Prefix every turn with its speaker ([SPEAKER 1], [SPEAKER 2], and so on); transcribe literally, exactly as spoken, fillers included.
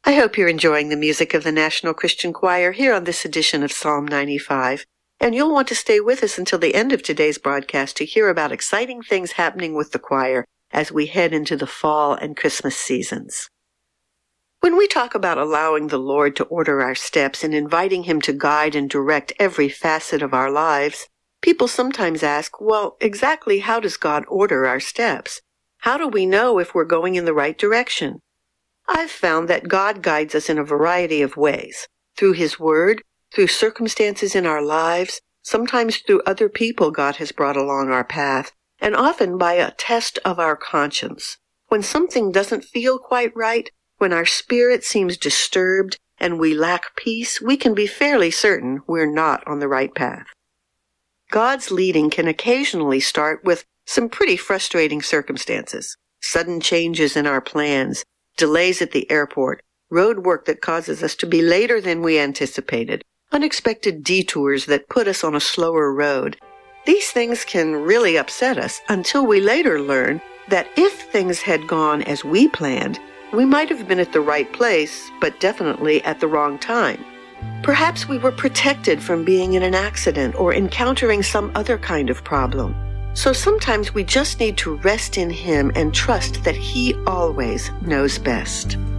[SPEAKER 1] I hope you're enjoying the music of the National Christian Choir here on this edition of Psalm ninety-five, and you'll want to stay with us until the end of today's broadcast to hear about exciting things happening with the choir as we head into the fall and Christmas seasons. When we talk about allowing the Lord to order our steps and inviting Him to guide and direct every facet of our lives, people sometimes ask, well, exactly how does God order our steps? How do we know if we're going in the right direction? I've found that God guides us in a variety of ways, through His Word, through circumstances in our lives, sometimes through other people God has brought along our path, and often by a test of our conscience. When something doesn't feel quite right, when our spirit seems disturbed and we lack peace, we can be fairly certain we're not on the right path. God's leading can occasionally start with some pretty frustrating circumstances, sudden changes in our plans, delays at the airport, road work that causes us to be later than we anticipated, unexpected detours that put us on a slower road. These things can really upset us until we later learn that if things had gone as we planned, we might have been at the right place, but definitely at the wrong time. Perhaps we were protected from being in an accident or encountering some other kind of problem. So sometimes we just need to rest in Him and trust that He always knows best.